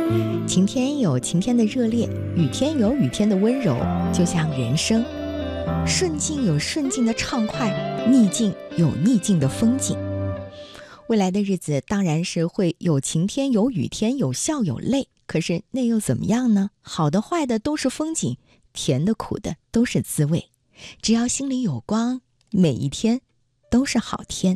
晴天有晴天的热烈，雨天有雨天的温柔，就像人生，顺境有顺境的畅快，逆境有逆境的风景。未来的日子当然是会有晴天有雨天，有笑有泪，可是那又怎么样呢？好的坏的都是风景，甜的苦的都是滋味，只要心里有光，每一天都是好天。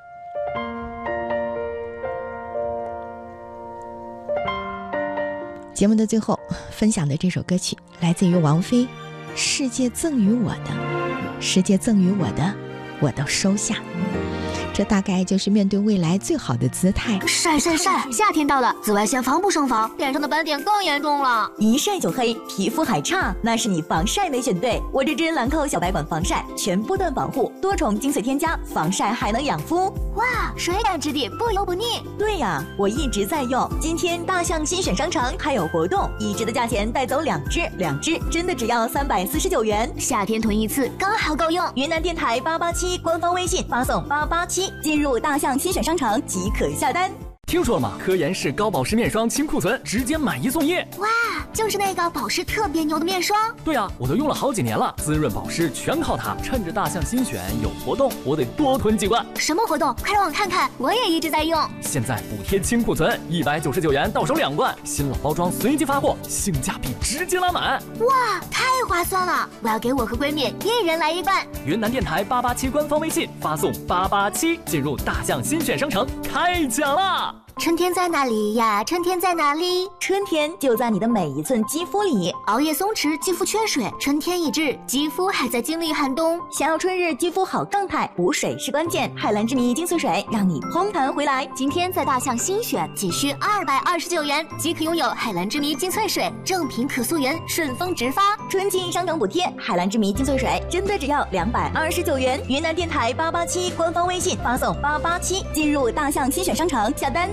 节目的最后分享的这首歌曲来自于王菲，《世界赠予我的，世界赠予我的，我都收下》。这大概就是面对未来最好的姿态。 晒晒晒，夏天到了，紫外线防不胜防，脸上的斑点更严重了。 一晒就黑，皮肤还差，那是你防晒没选对。我这支兰蔻小白管防晒，全波段保护，多重精粹添加，防晒还能养肤。 哇，水感质地，不油不腻。 对呀，我一直在用。今天大象新选商城还有活动，1支的价钱带走2支，2支真的只要349元。 夏天囤一次刚好够用。 云南电台887官方微信发送887。进入大象新选商城即可下单。 听说了吗？科颜氏高保湿面霜清库存，直接买1送1。 哇，就是那个保湿特别牛的面霜。 对啊，我都用了好几年了，滋润保湿全靠它。趁着大象新选有活动，我得多囤几罐。 什么活动？快让我看看，我也一直在用。 现在补贴清库存，199元到手2罐，新老包装随机发货，性价比直接拉满。 哇，太划算了！我要给我和闺蜜1人来1罐。 云南电台887官方微信发送887，进入大象新选商城开奖啦！ 春天在哪里呀？春天在哪里？ 春天就在你的每一寸肌肤里。 熬夜松弛，肌肤缺水，春天已至，肌肤还在经历寒冬。 想要春日肌肤好状态，补水是关键。海蓝之谜精粹水让你嘭弹回来。 今天在大象新选，仅需229元即可拥有海蓝之谜精粹水，正品可溯源，顺丰直发。 春季商城补贴，海蓝之谜精粹水真的只要229元。云南电台887官方微信发送887，进入大象新选商城下单。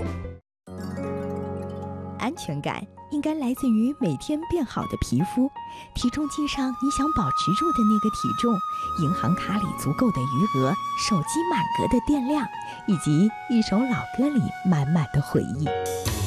安全感应该来自于每天变好的皮肤，体重计上你想保持住的那个体重，银行卡里足够的余额，手机满格的电量，以及一首老歌里满满的回忆。